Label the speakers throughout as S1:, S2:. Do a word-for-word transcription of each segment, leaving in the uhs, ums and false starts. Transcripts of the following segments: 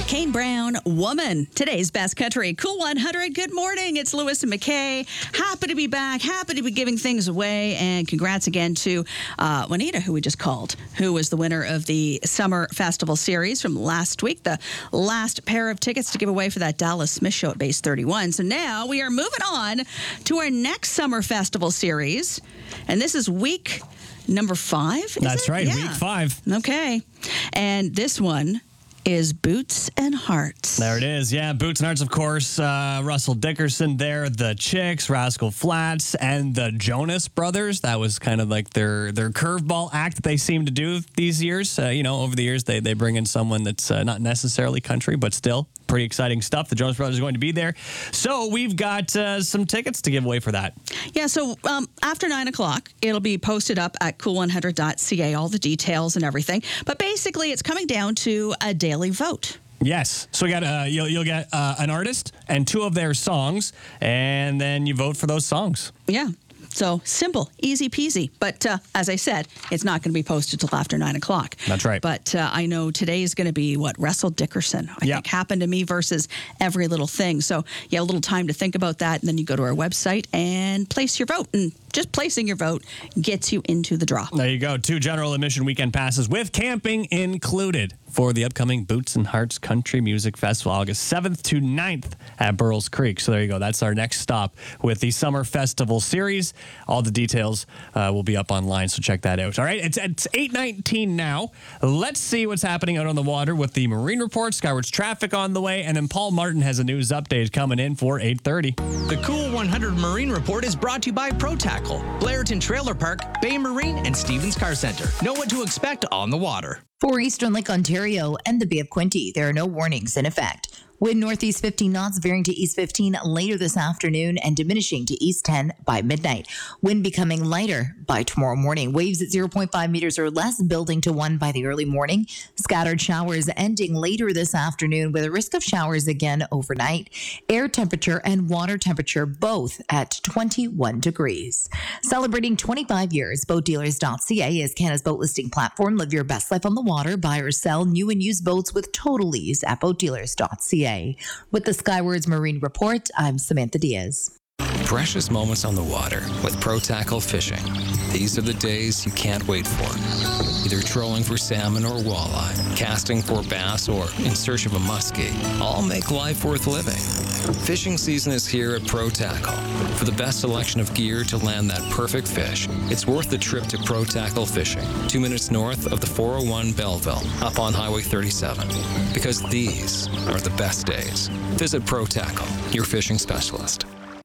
S1: Kane Brown, Woman. Today's Best Country Cool one hundred. Good morning. It's Lewis and McKay. Happy to be back. Happy to be giving things away. And congrats again to uh, Juanita, who we just called, who was the winner of the Summer Festival Series from last week. The last pair of tickets to give away for that Dallas Smith Show at Base thirty-one. So now we are moving on to our next Summer Festival Series. And this is week number five. Is
S2: That's
S1: it?
S2: right,
S1: Yeah.
S2: week five.
S1: Okay. And this one is Boots and Hearts.
S2: There it is. Yeah, Boots and Hearts, of course. Uh, Russell Dickerson there, the Chicks, Rascal Flatts, and the Jonas Brothers. That was kind of like their their curveball act that they seem to do these years. Uh, you know, over the years, they, they bring in someone that's uh, not necessarily country, but still pretty exciting stuff. The Jonas Brothers are going to be there. So we've got uh, some tickets to give away for that.
S1: Yeah, so um, after nine o'clock, it'll be posted up at cool one hundred dot c a, all the details and everything. But basically, it's coming down to a daily vote.
S2: Yes. So we got uh, you'll you'll get uh, an artist and two of their songs, and then you vote for those songs.
S1: Yeah. So simple, easy peasy. But uh, as I said, it's not going to be posted till after nine o'clock.
S2: That's right.
S1: But uh, I know today is going to be what Russell Dickerson, I
S2: Yeah.
S1: think, happened to me versus every little thing. So you have a little time to think about that, and then you go to our website and place your vote. And just placing your vote gets you into the draw.
S2: There you go. Two general admission weekend passes with camping included for the upcoming Boots and Hearts Country Music Festival, August seventh to ninth at Burroughs Creek. So there you go. That's our next stop with the Summer Festival Series. All the details uh, will be up online, so check that out. All right, it's, it's eight nineteen now. Let's see what's happening out on the water with the Marine Report, Skyward's traffic on the way, and then Paul Martin has a news update coming in for eight thirty.
S3: The Cool one hundred Marine Report is brought to you by Pro Tackle, Blairton Trailer Park, Bay Marine, and Stevens Car Center. Know what to expect on the water.
S4: For Eastern Lake Ontario and the Bay of Quinte, there are no warnings in effect. Wind northeast fifteen knots, veering to east fifteen later this afternoon and diminishing to east ten by midnight. Wind becoming lighter by tomorrow morning. Waves at zero point five meters or less, building to one by the early morning. Scattered showers ending later this afternoon with a risk of showers again overnight. Air temperature and water temperature both at twenty-one degrees. Celebrating twenty-five years, boat dealers dot c a is Canada's boat listing platform. Live your best life on the water. Buy or sell new and used boats with total ease at boat dealers dot c a. With the Skywards Marine Report, I'm Samantha Diaz.
S5: Precious moments on the water with Pro Tackle Fishing. These are the days you can't wait for. Either trolling for salmon or walleye, casting for bass, or in search of a muskie. All make life worth living. Fishing season is here at Pro Tackle. For the best selection of gear to land that perfect fish, it's worth the trip to Pro Tackle Fishing, two minutes north of the four oh one Belleville, up on Highway thirty-seven. Because these are the best days. Visit Pro Tackle, your fishing specialist.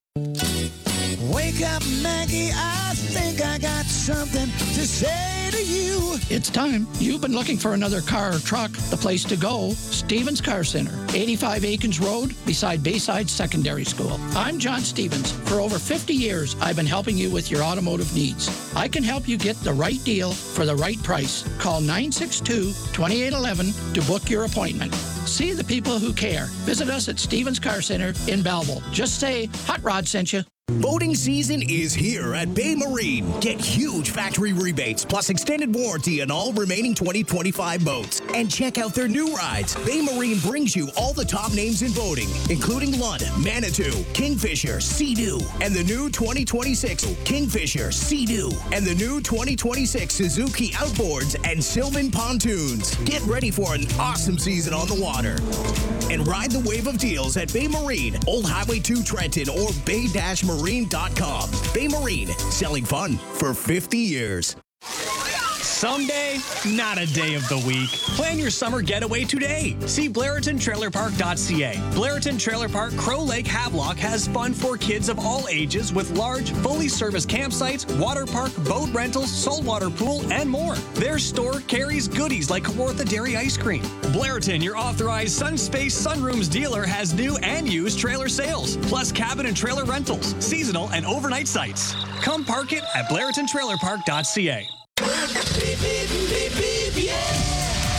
S6: Wake up, Maggie, I think I got something to say to you.
S7: It's time. You've been looking for another car or truck. The place to go, Stevens Car Center, eighty-five Aikens Road, beside Bayside Secondary School. I'm John Stevens. For over fifty years, I've been helping you with your automotive needs. I can help you get the right deal for the right price. Call nine six two, two eight one one to book your appointment. See the people who care. Visit us at Stevens Car Center in Belleville. Just say, Hot Rod sent you.
S8: Boating season is here at Bay Marine. Get huge factory rebates plus extended warranty on all remaining twenty twenty-five boats. And check out their new rides. Bay Marine brings you all the top names in boating, including Lund, Manitou, Kingfisher, Sea-Doo, and the new twenty twenty-six Kingfisher, Sea-Doo, and the new twenty twenty-six Suzuki Outboards and Sylvan Pontoons. Get ready for an awesome season on the water. And ride the wave of deals at Bay Marine, Old Highway two Trenton, or bay marine dot com. Bay Marine, selling fun for fifty years.
S2: Someday, not a day of the week. Plan your summer getaway today. See Blairton Trailer Park dot c a. Blairton Trailer Park Crow Lake Havelock has fun for kids of all ages with large, fully serviced campsites, water park, boat rentals, saltwater pool, and more. Their store carries goodies like Kawartha Dairy Ice Cream. Blairton, your authorized Sunspace Sunrooms dealer, has new and used trailer sales, plus cabin and trailer rentals, seasonal and overnight sites. Come park it at Blairton Trailer Park dot c a.
S9: It's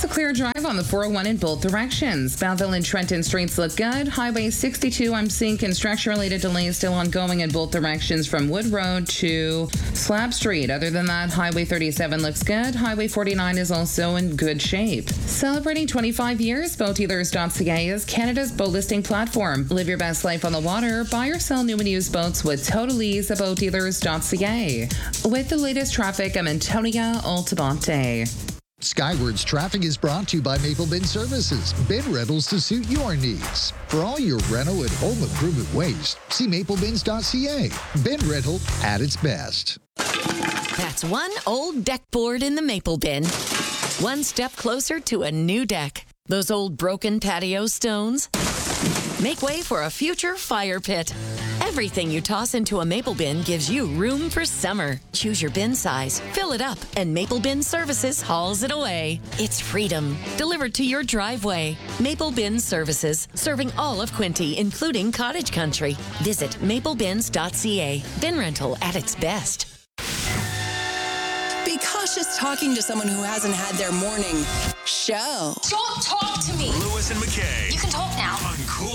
S9: a clear drive on the four oh one in both directions. Belleville and Trenton streets look good. Highway sixty-two, I'm seeing construction-related delays still ongoing in both directions from Wood Road to Slab Street. Other than that, Highway thirty-seven looks good. Highway forty-nine is also in good shape. Celebrating twenty-five years, boat dealers dot c a is Canada's boat listing platform. Live your best life on the water. Buy or sell new and used boats with Total Ease at boat dealers dot c a. With the latest traffic, I'm Antonia Altabonte.
S10: Skywards Traffic is brought to you by Maple Bin Services. Bin rentals to suit your needs. For all your rental and home improvement waste, see maple bins dot c a. Bin rental at its best.
S11: That's one old deck board in the Maple Bin. One step closer to a new deck. Those old broken patio stones make way for a future fire pit. Everything you toss into a Maple Bin gives you room for summer. Choose your bin size, fill it up, and Maple Bin Services hauls it away. It's freedom, delivered to your driveway. Maple Bin Services, serving all of Quinte, including cottage country. Visit maple bins dot c a. Bin rental at its best.
S12: Be cautious talking to someone who hasn't had their morning show.
S13: Don't talk to me.
S14: Lewis and McKay.
S13: You can talk now.
S14: On Cool